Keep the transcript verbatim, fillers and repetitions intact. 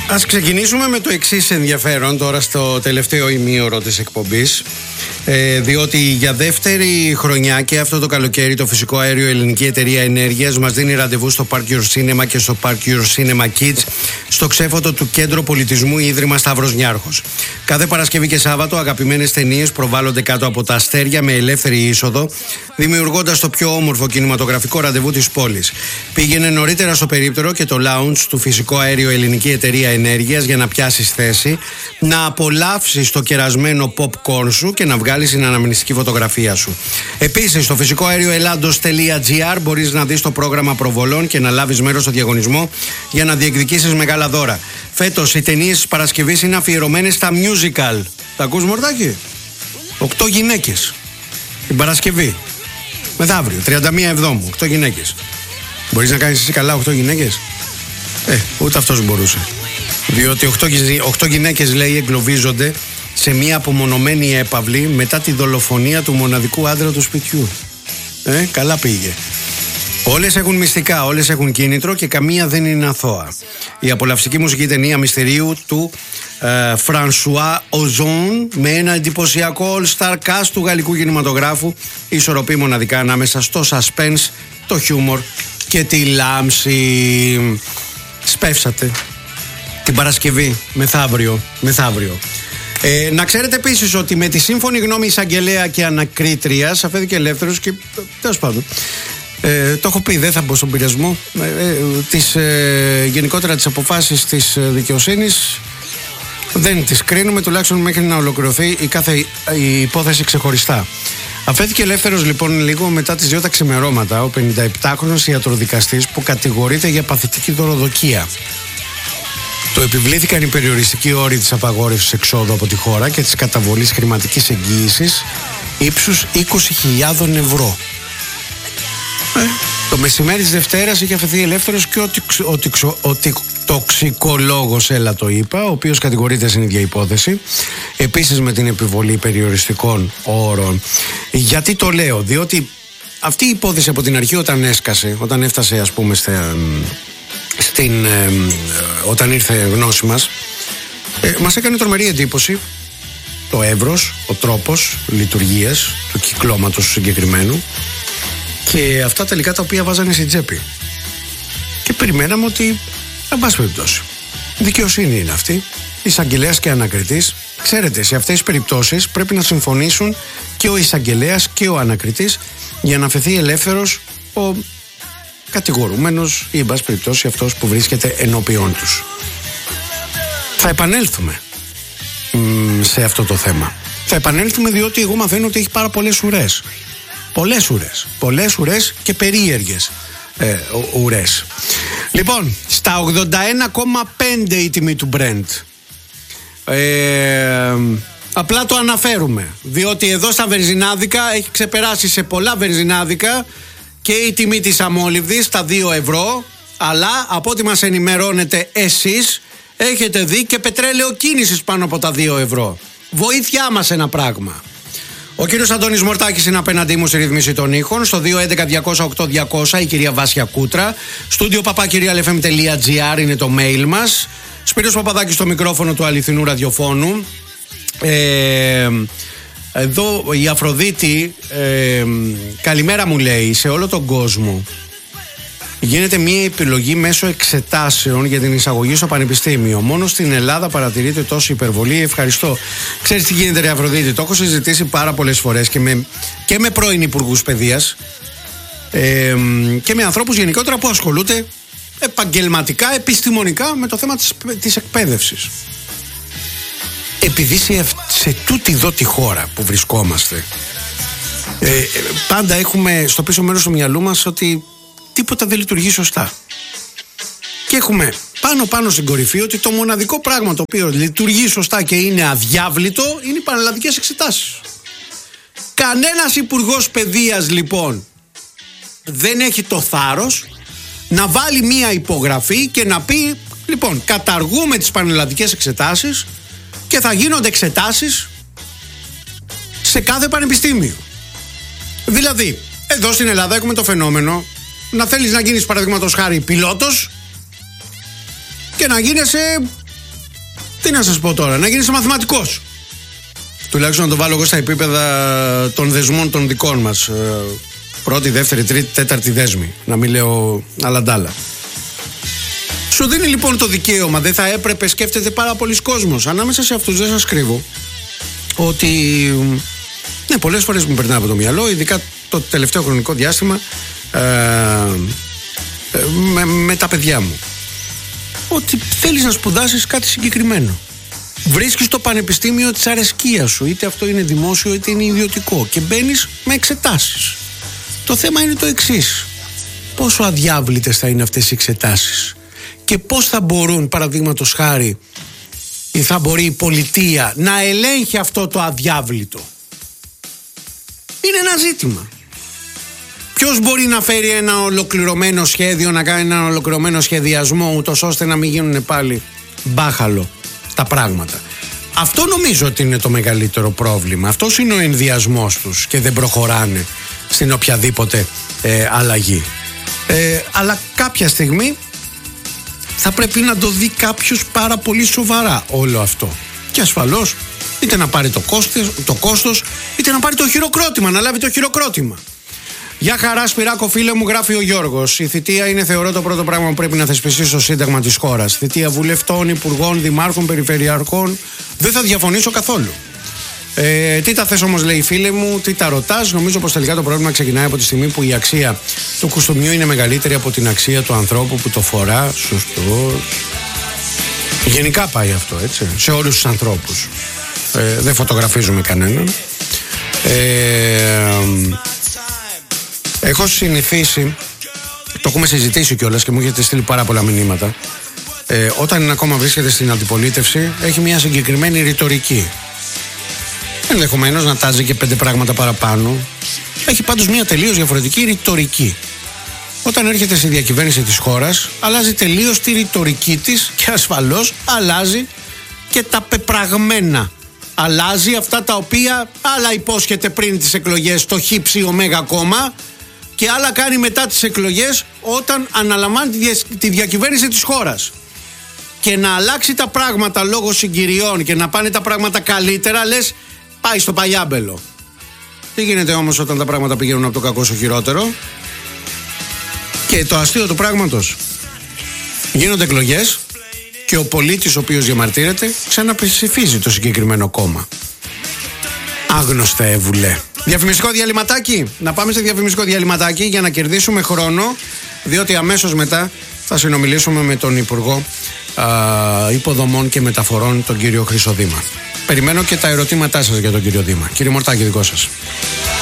Ας ξεκινήσουμε με το εξής ενδιαφέρον τώρα στο τελευταίο ημίωρο της εκπομπής. Ε, διότι για δεύτερη χρονιά και αυτό το καλοκαίρι το Φυσικό Αέριο Ελληνική Εταιρεία Ενέργειας μας δίνει ραντεβού στο Park Your Cinema και στο Park Your Cinema Kids στο ξέφωτο του Κέντρο Πολιτισμού Ίδρυμα Σταύρος Νιάρχος. Κάθε Παρασκευή και Σάββατο αγαπημένες ταινίες προβάλλονται κάτω από τα αστέρια με ελεύθερη είσοδο, δημιουργώντας το πιο όμορφο κινηματογραφικό ραντεβού της πόλης. Πήγαινε νωρίτερα στο περίπτερο και το lounge του Φυσικό Αέριο Ελληνική Εταιρεία Ενέργειας για να πιάσεις θέση, να απολαύσεις το κερασμένο popcorn σου και να βγάλεις την αναμνηστική φωτογραφία σου. Επίσης, στο φυσικό αέριο ελλάντος τελεία τζι άρ μπορείς να δεις το πρόγραμμα προβολών και να λάβεις μέρος στο διαγωνισμό για να διεκδικήσεις μεγάλα δώρα. Φέτος οι ταινίες της Παρασκευής είναι αφιερωμένες στα musical. Τα ακούς, Μορτάκη? Οκτώ γυναίκες την Παρασκευή. Μεθαύριο, τριάντα μία Εβδόμου, οκτώ γυναίκες. Μπορείς να κάνεις εσύ καλά οκτώ γυναίκες? Ε, ούτε αυτός μπορούσε. Διότι οκτώ γυναίκες, λέει, εγκλωβίζονται σε μια απομονωμένη έπαυλη μετά τη δολοφονία του μοναδικού άντρα του σπιτιού. Ε, καλά πήγε. Όλες έχουν μυστικά, όλες έχουν κίνητρο και καμία δεν είναι αθώα. Η απολαυστική μουσική ταινία μυστηρίου του Φρανσουά Οζόν με ένα εντυπωσιακό all-star cast του γαλλικού κινηματογράφου ισορροπεί μοναδικά ανάμεσα στο suspense, το χιούμορ και τη λάμψη. Σπεύσατε την Παρασκευή, μεθαύριο, μεθαύριο. Ε, να ξέρετε επίσης ότι με τη σύμφωνη γνώμη εισαγγελέα και ανακρίτριας αφέθηκε ελεύθερος και τέλος πάντων ε, το έχω πει, δεν θα μπω στον πειρασμό ε, ε, τις, ε, γενικότερα τις αποφάσεις της δικαιοσύνης δεν τις κρίνουμε, τουλάχιστον μέχρι να ολοκληρωθεί η κάθε η υπόθεση ξεχωριστά. Αφέθηκε ελεύθερος λοιπόν λίγο μετά τις δύο τα ξημερώματα ο πενηνταεπτάχρονος ιατροδικαστής που κατηγορείται για παθητική δωροδοκία. Το επιβλήθηκαν οι περιοριστικοί όροι της απαγόρευσης εξόδου από τη χώρα και της καταβολής χρηματικής εγγύησης ύψους είκοσι χιλιάδες ευρώ. Ε, το μεσημέρι της Δευτέρας είχε αφαιθεί ελεύθερος και ο, ο, ο, ο τοξικολόγος, έλα το είπα, ο οποίος κατηγορείται στην ίδια υπόθεση, επίσης με την επιβολή περιοριστικών όρων. Γιατί το λέω? Διότι αυτή η υπόθεση από την αρχή όταν έσκασε, όταν έφτασε ας πούμε στα... Στην, ε, όταν ήρθε γνώση μας ε, μας έκανε τρομερή εντύπωση το εύρος, ο τρόπος λειτουργίας του κυκλώματος του συγκεκριμένου και αυτά τελικά τα οποία βάζανε στην τσέπη και περιμέναμε ότι εν πάση περιπτώσει δικαιοσύνη είναι αυτή, εισαγγελέας και ανακριτής. Ξέρετε, σε αυτές τις περιπτώσεις πρέπει να συμφωνήσουν και ο εισαγγελέας και ο ανακριτής για να αφαιθεί ελεύθερος ο κατηγορούμενος ή εν πάση περιπτώσει αυτός που βρίσκεται ενώπιόν τους. Θα επανέλθουμε μ, σε αυτό το θέμα. Θα επανέλθουμε διότι εγώ μαθαίνω ότι έχει πάρα πολλές ουρές. Πολλές ουρές. Πολλές ουρές και περίεργες ε, ουρές. Λοιπόν, στα ογδόντα ένα κόμμα πέντε η τιμή του Brent. Ε, απλά το αναφέρουμε διότι εδώ στα βενζινάδικα έχει ξεπεράσει σε πολλά βενζινάδικα και η τιμή της αμόλυβδης στα δύο ευρώ, αλλά από ό,τι μας ενημερώνετε εσείς έχετε δει και πετρέλαιο κίνησης πάνω από τα δύο ευρώ. Βοήθειά μας ένα πράγμα. Ο κύριος Αντώνης Μορτάκης είναι απέναντί μου στη ρύθμιση των ήχων. Στο δύο έντεκα διακόσια οκτώ διακόσια η κυρία Βάσια Κούτρα. Στούντιο παπάκυριαλεφm τελεία εφ εμ τελεία τζι άρ είναι το mail μας. Σπύρος Παπαδάκης στο μικρόφωνο του αληθινού ραδιοφώνου. Ε, Εδώ η Αφροδίτη ε, καλημέρα μου λέει σε όλο τον κόσμο. Γίνεται μια επιλογή μέσω εξετάσεων για την εισαγωγή στο πανεπιστήμιο. Μόνο στην Ελλάδα παρατηρείται τόση υπερβολή. Ευχαριστώ. Ξέρεις τι γίνεται, ρε Αφροδίτη? Το έχω συζητήσει πάρα πολλές φορές και με, και με πρώην υπουργούς παιδείας ε, και με ανθρώπους γενικότερα που ασχολούνται επαγγελματικά, επιστημονικά με το θέμα της, της εκπαίδευσης. Επειδή σε, σε τούτη εδώ τη χώρα που βρισκόμαστε ε, πάντα έχουμε στο πίσω μέρος του μυαλού μας ότι τίποτα δεν λειτουργεί σωστά και έχουμε πάνω πάνω στην κορυφή ότι το μοναδικό πράγμα το οποίο λειτουργεί σωστά και είναι αδιάβλητο είναι οι πανελλαδικές εξετάσεις. Κανένας υπουργός παιδείας λοιπόν δεν έχει το θάρρος να βάλει μία υπογραφή και να πει λοιπόν καταργούμε τις πανελλαδικές εξετάσεις και θα γίνονται εξετάσεις σε κάθε πανεπιστήμιο. Δηλαδή, εδώ στην Ελλάδα έχουμε το φαινόμενο να θέλεις να γίνεις παραδείγματος χάρη πιλότος και να γίνεσαι Τι να σας πω τώρα, να γίνεις μαθηματικός. Τουλάχιστον να το βάλω εγώ στα επίπεδα των δεσμών των δικών μας. Πρώτη, δεύτερη, τρίτη, τέταρτη δέσμη. Να μην λέω αλαντάλα. Σου δίνει λοιπόν το δικαίωμα, δεν θα έπρεπε, σκέφτεται πάρα πολλοί κόσμος. Ανάμεσα σε αυτούς δεν σας κρύβω ότι ναι, πολλές φορές μου περνάει από το μυαλό, ειδικά το τελευταίο χρονικό διάστημα ε, με, με τα παιδιά μου, ότι θέλεις να σπουδάσεις κάτι συγκεκριμένο. Βρίσκεις το πανεπιστήμιο της αρεσκίας σου, είτε αυτό είναι δημόσιο είτε είναι ιδιωτικό, και μπαίνεις με εξετάσεις. Το θέμα είναι το εξής: πόσο αδιάβλητες θα είναι αυτές οι εξετάσεις και πώς θα μπορούν, παραδείγματος χάρη, ή θα μπορεί η πολιτεία να ελέγχει αυτό το αδιάβλητο. Είναι ένα ζήτημα. Ποιος μπορεί να φέρει ένα ολοκληρωμένο σχέδιο, να κάνει ένα ολοκληρωμένο σχεδιασμό, ούτως ώστε να μην γίνουν πάλι μπάχαλο τα πράγματα. Αυτό νομίζω ότι είναι το μεγαλύτερο πρόβλημα. Αυτός είναι ο ενδιασμός τους και δεν προχωράνε στην οποιαδήποτε ε, αλλαγή. Ε, αλλά κάποια στιγμή θα πρέπει να το δει κάποιος πάρα πολύ σοβαρά όλο αυτό. Και ασφαλώς είτε να πάρει το κόστος, το κόστος είτε να πάρει το χειροκρότημα, να λάβει το χειροκρότημα. Γεια χαρά Σπυράκο φίλε μου, γράφει ο Γιώργος. Η θητεία είναι, θεωρώ, το πρώτο πράγμα που πρέπει να θεσπιστεί στο Σύνταγμα της χώρας. Θητεία βουλευτών, υπουργών, δημάρχων, περιφερειαρχών. Δεν θα διαφωνήσω καθόλου. Ε, τι τα θες όμως, λέει η φίλε μου, τι τα ρωτάς? Νομίζω πως τελικά το πρόβλημα ξεκινάει από τη στιγμή που η αξία του κουστούμιου είναι μεγαλύτερη από την αξία του ανθρώπου που το φορά. Σωστό. Γενικά πάει αυτό, έτσι, σε όλους τους ανθρώπους. Ε, δεν φωτογραφίζουμε κανέναν. Ε, έχω συνηθίσει, το έχουμε συζητήσει κιόλας και μου έχετε στείλει πάρα πολλά μηνύματα. Ε, όταν ακόμα βρίσκεται στην αντιπολίτευση, έχει μια συγκεκριμένη ρητορική. Ενδεχομένως να τάζει και πέντε πράγματα παραπάνω. Έχει πάντως μια τελείως διαφορετική ρητορική. Όταν έρχεται στη διακυβέρνηση της χώρας, αλλάζει τελείως τη ρητορική της και ασφαλώς αλλάζει και τα πεπραγμένα. Αλλάζει αυτά τα οποία άλλα υπόσχεται πριν τις εκλογές το χύψη ωμέγα κόμμα και άλλα κάνει μετά τις εκλογές όταν αναλαμβάνει τη διακυβέρνηση της χώρας. Και να αλλάξει τα πράγματα λόγω συγκυριών και να πάνε τα πράγματα καλύτερα, λες, πάει στο παλιάμπελο. Τι γίνεται όμως όταν τα πράγματα πηγαίνουν από το κακό στο χειρότερο? Και το αστείο του πράγματος, γίνονται εκλογές και ο πολίτης ο οποίος διαμαρτύρεται ξαναψηφίζει το συγκεκριμένο κόμμα. Άγνωστα έβουλε. Διαφημιστικό διαλυματάκι. Να πάμε σε διαφημιστικό διαλυματάκι για να κερδίσουμε χρόνο, διότι αμέσως μετά θα συνομιλήσουμε με τον Υπουργό α, Υποδομών και Μεταφορών, τον κύριο Χρυσοδήμα. Περιμένω και τα ερωτήματά σας για τον κύριο Δήμα. Κύριε Μορτάκη, δικό σας.